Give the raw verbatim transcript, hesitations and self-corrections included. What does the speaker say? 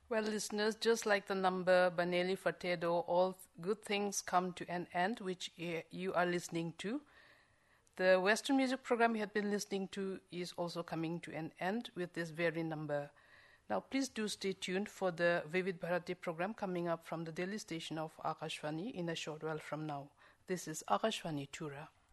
Well, listeners, just like the number Baneli Furtado, all good things come to an end, which you are listening to. The Western music program you have been listening to is also coming to an end with this very number. Now, please do stay tuned for the Vivid Bharati program coming up from the Delhi station of Akashvani in a short while from now. This is Akashvani Tura.